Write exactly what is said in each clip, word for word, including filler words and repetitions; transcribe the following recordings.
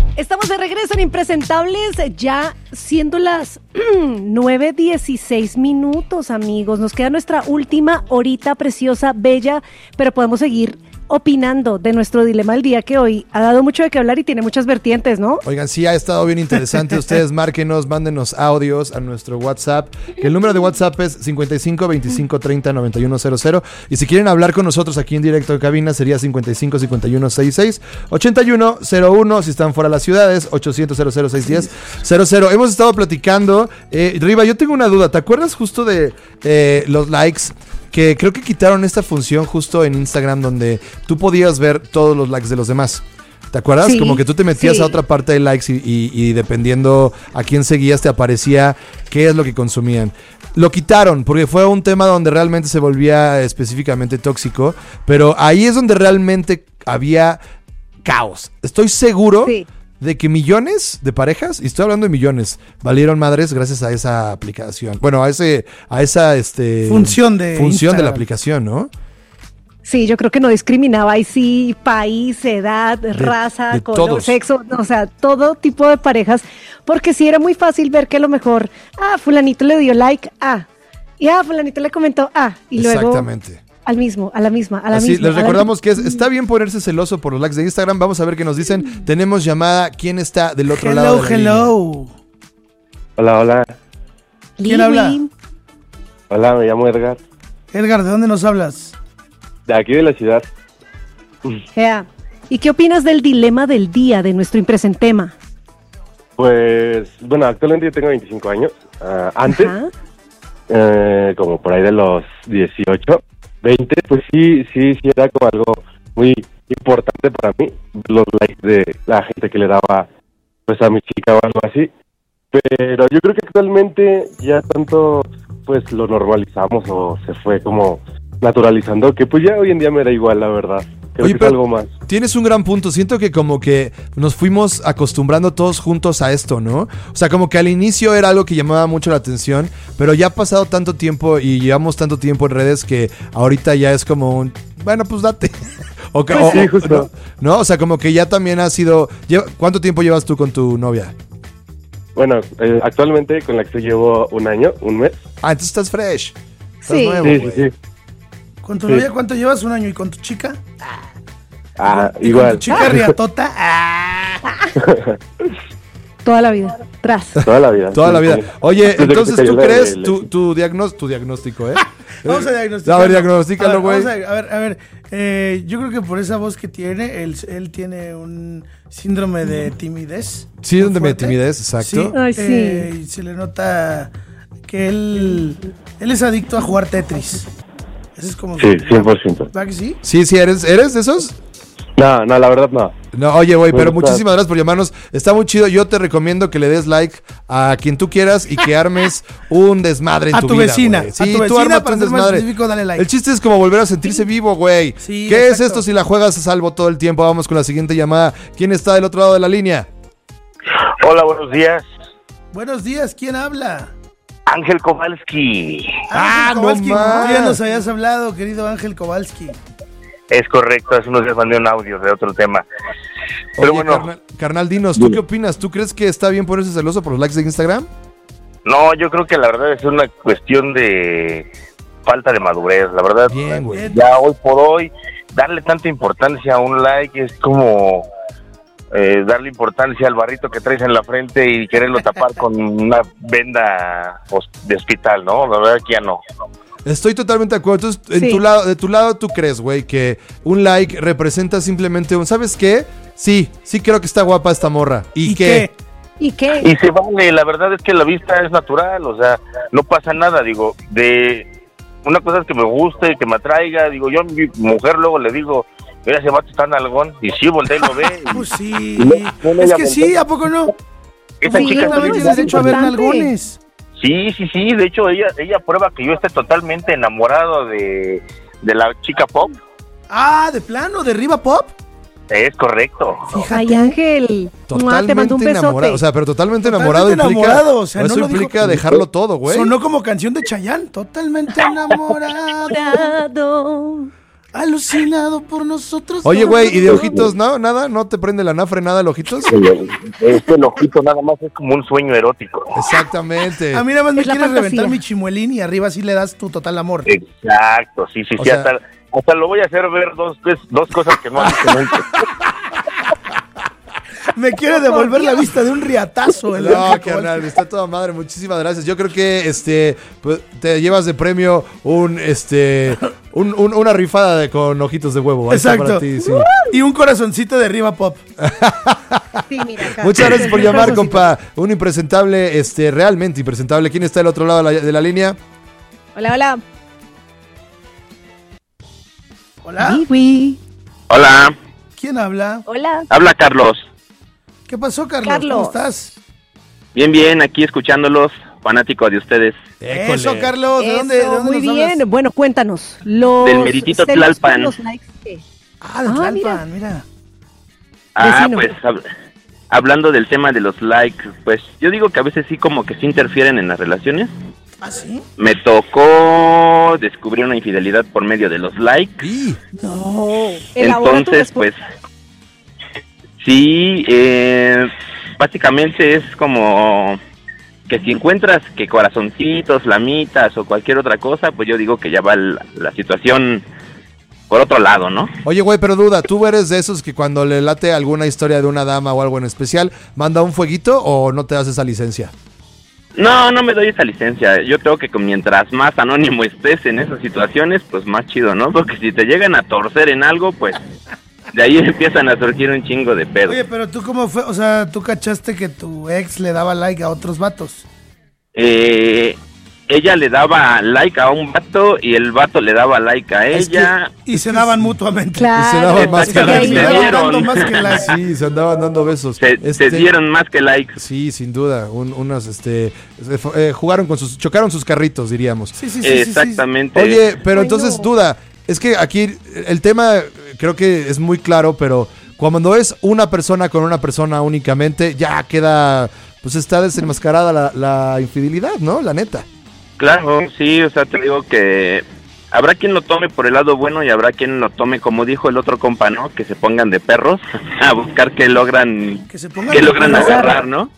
Estamos de regreso en Impresentables, ya siendo las nueve dieciséis minutos, amigos. Nos queda nuestra última horita preciosa, bella, pero podemos seguir opinando de nuestro dilema del día, que hoy ha dado mucho de qué hablar y tiene muchas vertientes, ¿no? Oigan, sí, ha estado bien interesante. Ustedes márquenos, mándenos audios a nuestro WhatsApp, que el número de WhatsApp es cincuenta y cinco veinticinco treinta noventa y uno cero cero. Y si quieren hablar con nosotros aquí en directo de cabina, sería cincuenta y cinco cincuenta y uno sesenta y seis ochenta y uno cero uno. Si están fuera de las ciudades, ochocientos cero cero seis diez cero cero. Hemos estado platicando. Eh, Riva, yo tengo una duda. ¿Te acuerdas justo de eh, los likes? Que creo que quitaron esta función justo en Instagram donde tú podías ver todos los likes de los demás. ¿Te acuerdas? Sí, como que tú te metías sí. a otra parte de likes y, y, y dependiendo a quién seguías te aparecía qué es lo que consumían. Lo quitaron porque fue un tema donde realmente se volvía específicamente tóxico, pero ahí es donde realmente había caos. Estoy seguro sí. de que millones de parejas, y estoy hablando de millones, valieron madres gracias a esa aplicación. Bueno, a ese, a esa este función de función de la aplicación, ¿no? Sí, yo creo que no discriminaba ahí sí país, edad, de, raza, de color, todos. sexo, o sea, todo tipo de parejas, porque sí era muy fácil ver que a lo mejor, ah, fulanito le dio like, ah, y ah, fulanito le comentó, ah, y luego exactamente. Al mismo, a la misma, a la Así, misma. les recordamos que es, está bien ponerse celoso por los likes de Instagram. Vamos a ver qué nos dicen. Tenemos llamada. ¿Quién está del otro hello, lado de la hello. línea? Hola, hola. ¿Quién Lee, habla? Lee. Hola, me llamo Edgar. Edgar, ¿de dónde nos hablas? De aquí de la ciudad. Yeah. ¿Y qué opinas del dilema del día de nuestro impresentema? Pues, bueno, actualmente yo tengo veinticinco años. Uh, antes, eh, como por ahí de los dieciocho, veinte, pues sí, sí, sí era como algo muy importante para mí, los likes de la gente que le daba pues a mi chica o algo así. Pero yo creo que actualmente ya tanto pues lo normalizamos o se fue como naturalizando que pues ya hoy en día me da igual, la verdad. Creo Oye, que es algo más. Tienes un gran punto. Siento que como que nos fuimos acostumbrando todos juntos a esto, ¿no? O sea, como que al inicio era algo que llamaba mucho la atención, pero ya ha pasado tanto tiempo y llevamos tanto tiempo en redes que ahorita ya es como un, bueno, pues date. o, que, o, sí, justo. ¿no? ¿no? O sea, como que ya también ha sido... Lleva, ¿cuánto tiempo llevas tú con tu novia? Bueno, eh, actualmente con la que llevo un año, un mes. Ah, entonces estás fresh. Estás Sí. nuevo, Sí, güey. sí, sí. ¿Con tu Sí. novia cuánto llevas? ¿Un año? ¿Y con tu chica? Ah, ¿Y igual. con tu chica riatota? Ah. Toda la vida, tras. Toda la vida. Toda la vida. Oye, Desde que entonces se cayó tú la- crees la- tu, tu, diagnos- tu diagnóstico, ¿eh? Vamos a diagnosticar. A ver, diagnostícalo, güey. A ver, a ver, a ver. Eh, yo creo que por esa voz que tiene, él, él tiene un síndrome de timidez. Sí, muy donde me fuerte. timidez, exacto. Sí, Ay, sí. eh, y se le nota que él, él es adicto a jugar Tetris. Ese es como... Sí, cien por ciento. ¿Va que sí? Sí, sí, ¿eres, ¿eres de esos? No, no, la verdad no. No, oye, güey, Me pero gusta. muchísimas gracias por llamarnos. Está muy chido. Yo te recomiendo que le des like a quien tú quieras y que armes un desmadre en A tu, tu vida, vecina, güey. a Sí, tu tú vecina, ármate para un ser más desmadre. específico, dale like. El chiste es como volver a sentirse vivo, güey. Sí, ¿Qué es exacto. esto si la juegas a salvo todo el tiempo? Vamos con la siguiente llamada. ¿Quién está del otro lado de la línea? Hola, buenos días. Buenos días, ¿quién habla? Ángel Kowalski. Ah, Ángel no Kowalski. más. Tú ya nos habías hablado, querido Ángel Kowalski. Es correcto, hace unos días mandé un audio de otro tema. Pero Oye, bueno, carnal, carnal, dinos, ¿tú qué opinas? ¿Tú crees que está bien ponerse celoso por los likes de Instagram? no, yo creo que la verdad es una cuestión de falta de madurez. La verdad, Bien, güey. Bien. ya hoy por hoy, darle tanta importancia a un like es como eh, darle importancia al barrito que traes en la frente y quererlo tapar con una venda hos- de hospital, ¿no? La verdad que ya no. Estoy totalmente de acuerdo. Entonces, en Sí. tu lado, de tu lado, ¿tú crees, güey, que un like representa simplemente un, ¿sabes qué? Sí, sí creo que está guapa esta morra. ¿Y, ¿Y qué? ¿Y qué? Y se vale, la verdad es que la vista es natural, o sea, no pasa nada, digo, de una cosa es que me guste, que me atraiga, digo, yo a mi mujer luego le digo, mira, ese vato está nalgón, y sí, voltea y lo ve, y Pues sí. Y no- no le Es llamo que sí, tanto. ¿a poco no? esa Sí, chica no, También no, tienes es derecho a ver importante. nalgones. sí, sí, sí, de hecho ella ella prueba que yo esté totalmente enamorado de, de la chica pop, Ah, ¿de plano? ¿De Riva Pop? es correcto. Ay, Ángel. Mua, te Totalmente mando un besote. enamorado. O sea, pero totalmente, Totalmente enamorado implica. enamorado, o sea, no eso lo dijo- implica dejarlo todo, güey. Sonó como canción de Chayanne. Totalmente enamorado. Enamorado. Alucinado por nosotros. Oye, güey, ¿y de ojitos no? ¿Nada? ¿No te prende la nafre nada el ojitos? Este el ojito nada más es como un sueño erótico. Exactamente. A mí nada más me Es la quieres fantasía. reventar mi chimuelín y arriba sí le das tu total amor. Exacto, sí, sí, O sí. sea- hasta, hasta lo voy a hacer ver dos, tres, dos cosas que no han visto nunca. Me quiere devolver la vista de un riatazo. el No, Ángel carnal, está toda madre. Muchísimas gracias. Yo creo que este pues, te llevas de premio un este un, un- una rifada de, con ojitos de huevo. Ahí está Exacto. para ti, sí. Y un corazoncito de arriba pop. Sí, mira acá. Muchas gracias por Un llamar, corazoncito. compa. Un impresentable, este, realmente impresentable. ¿Quién está del otro lado de la, de la línea? Hola, hola. Hola. Wiwi. Hola, ¿Quién habla? Hola. habla Carlos. ¿Qué pasó, Carlos? Carlos. ¿Cómo estás? Bien, bien, aquí escuchándolos, fanático de ustedes. École. Eso, Carlos. ¿De Eso, dónde, de dónde muy nos bien. hablas? Bueno, cuéntanos. Los Del meritito celos por Tlalpan. los likes, ¿qué? Ah, de Ah, Tlalpan, mira. Ah, Vecino. pues hab- hablando del tema de los likes, pues yo digo que a veces sí como que sí interfieren en las relaciones. ¿Ah, sí? Me tocó descubrir una infidelidad por medio de los likes. Y, No. Elabora tu Entonces, pues, respuesta. sí, eh, básicamente es como que si encuentras que corazoncitos, flamitas o cualquier otra cosa, pues yo digo que ya va la, la situación por otro lado, ¿no? oye, güey, pero duda, ¿tú eres de esos que cuando le late alguna historia de una dama o algo en especial, manda un fueguito o no te das esa licencia? No, no me doy esa licencia. Yo creo que con- mientras más anónimo estés en esas situaciones, pues más chido, ¿no? Porque si te llegan a torcer en algo, pues de ahí empiezan a surgir un chingo de pedos. Oye, pero tú cómo fue, o sea, tú cachaste que tu ex le daba like a otros vatos. Eh, ella le daba like a un vato y el vato le daba like a Es que- ella. Y se daban mutuamente. Claro. Y se daban más que Exactamente. Se likes. Se daban dieron. dando más que like. Sí, se andaban dando besos. Se, Este, se dieron más que likes. Sí, sin duda. Un- unas, este, se fu- eh, jugaron con sus, chocaron sus carritos, diríamos. Sí, sí, sí, sí, sí. Exactamente. Oye, pero Ay, entonces, no. duda, es que aquí el tema eh, creo que es muy claro, pero cuando es una persona con una persona únicamente, ya queda, pues está desenmascarada la, la infidelidad, ¿no? La neta. Claro, sí, o sea, te digo que habrá quien lo tome por el lado bueno y habrá quien lo tome, como dijo el otro compa, ¿no? Que se pongan de perros a buscar que logran, Que se pongan que de logran perros. agarrar, ¿no?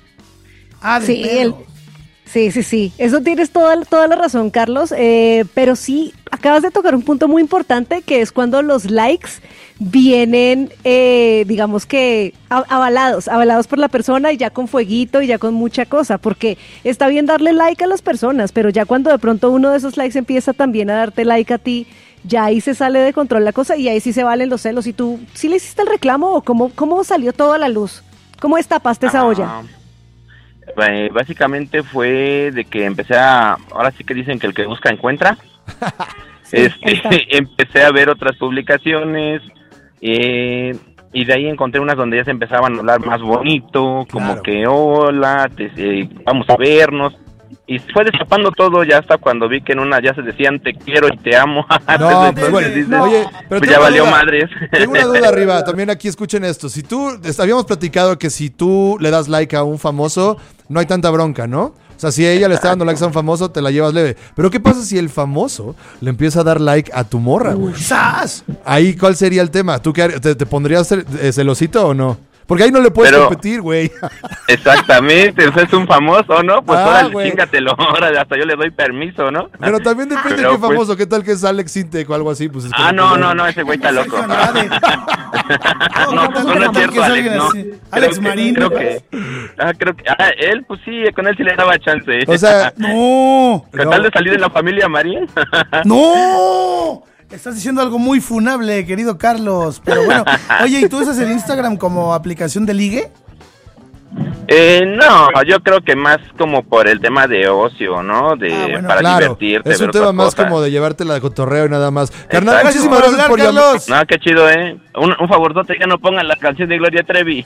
Ah, de Sí, perros. el- Sí, sí, sí. Eso tienes toda, toda la razón, Carlos. Eh, pero sí, acabas de tocar un punto muy importante que es cuando los likes vienen, eh, digamos que a- avalados, avalados por la persona y ya con fueguito y ya con mucha cosa, porque está bien darle like a las personas, pero ya cuando de pronto uno de esos likes empieza también a darte like a ti, ya ahí se sale de control la cosa y ahí sí se valen los celos. ¿Y tú sí le hiciste el reclamo o cómo, cómo salió todo a la luz? ¿Cómo destapaste esa olla? Ah, eh, básicamente fue de que empecé a, ahora sí que dicen que el que busca encuentra. ahí está. este, empecé a ver otras publicaciones eh, y de ahí encontré unas donde ya se empezaban a hablar más bonito, como Claro. que hola, te- eh, vamos a vernos. Y fue destapando todo ya hasta cuando vi que en una ya se decían te quiero y te amo. No, Entonces, pues bueno, dices, no, oye, pero pues tengo ya una valió duda. madres. Tengo una duda arriba, también aquí escuchen esto. Si tú, es- habíamos platicado que si tú le das like a un famoso, no hay tanta bronca, ¿no? O sea, si ella le está dando likes a un famoso, te la llevas leve. Pero ¿qué pasa si el famoso le empieza a dar like a tu morra, güey? ¡Sas! Ahí, ¿cuál sería el tema? ¿Tú qué har- te, te pondrías cel- eh, celosito o no? Porque ahí no le puedes Pero- competir, güey. Exactamente, eso es un famoso, ¿no? Pues Ah, órale, güey. chingatelo, órale, hasta yo le doy permiso, ¿no? Pero también depende Pero, de qué pues, famoso. ¿Qué tal que es Alex Sintek o algo así? Pues es Ah, como no, que- no, no, ese güey está loco. Sergio Andrade. No, No, no, ¿qué no tal es que cierto, es Alex, alguien no. así? Alex Creo que- Marín. Creo que, ah, creo que, ah, él, pues sí, con él sí le daba chance. O sea, ¡No! con no. tal de salir de la familia Marín. ¡No! Estás diciendo algo muy funable, querido Carlos. Pero bueno, oye, ¿y tú usas el Instagram como aplicación de ligue? Eh, no, yo creo que más como por el tema de ocio, ¿no? De Ah, bueno. para Claro, divertirte, es un ver tema otras más cosas. como de llevártela de cotorreo y nada más. Carnal, Exacto. muchísimas gracias Gracias por por hablar, llamar. Carlos. No, qué chido, ¿eh? Un, un favorzote, ya no pongan la canción de Gloria Trevi.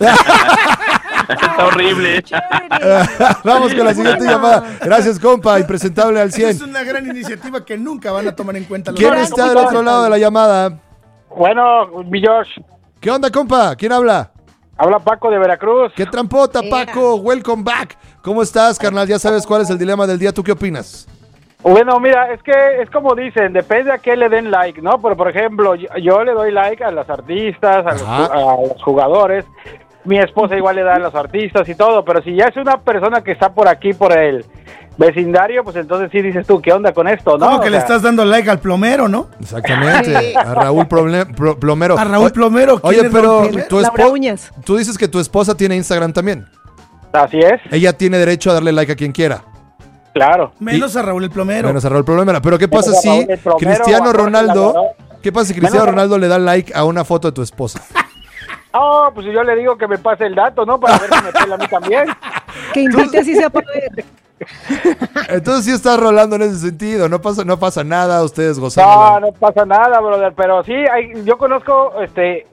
Está horrible. Vamos con la siguiente llamada. Gracias, compa. Impresentable al Esa cien. es una gran iniciativa que nunca van a tomar en cuenta los ¿Quién demás. está del otro lado de la llamada? Bueno, mi George, ¿Qué onda, compa? ¿Quién habla? habla Paco de Veracruz. ¿Qué trampota, Ea. Paco? Welcome back. ¿Cómo estás, carnal? Ya sabes cuál es el dilema del día. ¿Tú qué opinas? Bueno, mira, es que es como dicen, depende a qué le den like, ¿no? Pero, por ejemplo, yo, yo le doy like a los artistas, a los, a los jugadores. Mi esposa igual le da a los artistas y todo, pero si ya es una persona que está por aquí, por el vecindario, pues entonces sí dices tú, ¿qué onda con esto, no? Como que o le sea, estás dando like al plomero, ¿no? Exactamente, a Raúl Proble- Pro- Plomero. A Raúl O- Plomero. ¿quién Oye, es pero Raúl Plomero? tu Laura espo- Uñas. tú dices que tu esposa tiene Instagram también. así es, Ella tiene derecho a darle like a quien quiera. claro. Menos a Raúl el Plomero. Menos a Raúl Plomero. Pero ¿qué pasa Menos a si Raúl el Plomero, Cristiano a Jorge Ronaldo, Lavador. qué pasa si Cristiano Menos a- Ronaldo le da like a una foto de tu esposa? Oh, pues yo le digo que me pase el dato, ¿no? Para ver si me pela a mí también. Que invite así sea para ver. Entonces sí estás rolando en ese sentido, no pasa, no pasa nada, ustedes No, gozando. no pasa nada, brother, pero sí, hay, yo conozco, este...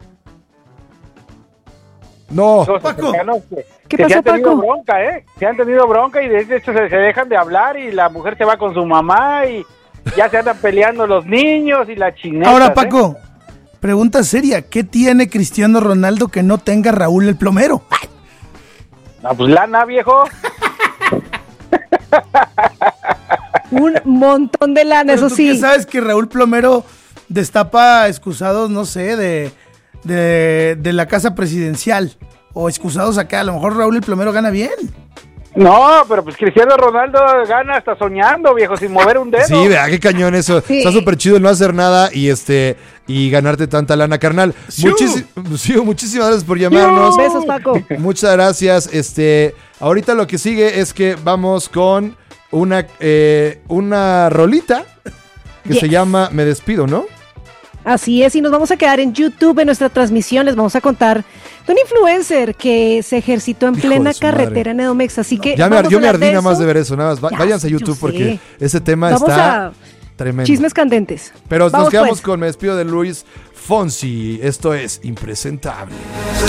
No, amigos Paco. cercanos que, ¿Qué que se pasó, han tenido Paco? bronca, ¿eh? Se han tenido bronca y de hecho se, se dejan de hablar y la mujer se va con su mamá y ya se andan peleando los niños y la chingada. Ahora, Paco, pregunta seria. ¿Qué tiene Cristiano Ronaldo que no tenga Raúl el Plomero? No, pues lana, viejo. Un montón de lana, Pero eso tú sí. que sabes que Raúl Plomero destapa excusados, no sé, de, de, de la casa presidencial. O excusados acá. A lo mejor Raúl el Plomero gana bien. No, pero pues Cristiano Ronaldo gana hasta soñando, viejo, sin mover un dedo. sí, vea qué cañón eso. Sí. Está súper chido el no hacer nada y este y ganarte tanta lana, carnal. Muchísi- sí, muchísimas gracias por llamarnos. Besos, Paco. Muchas gracias. Este, ahorita lo que sigue es que vamos con una eh, una rolita que Yes. se llama Me despido, ¿no? Así es, y nos vamos a quedar en YouTube en nuestra transmisión. Les vamos a contar de un influencer que se ejercitó en Hijo plena de su madre. carretera en Edomex. Así que Ya me, vamos yo a me hablar ardí de nada más eso. de ver eso, nada más. Va- Ya, váyanse a yo YouTube sé. porque ese tema Vamos está a tremendo. chismes candentes. Pero nos Vamos, quedamos pues. con Me despido de Luis Fonsi. Esto es Impresentable.